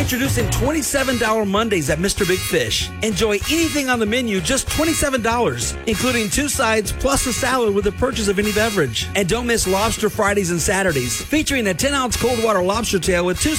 Introducing $27 Mondays at Mr. Big Fish. Enjoy anything on the menu, just $27, including 2 sides plus a salad with the purchase of any beverage. And don't miss Lobster Fridays and Saturdays, featuring a 10-ounce cold water lobster tail with 2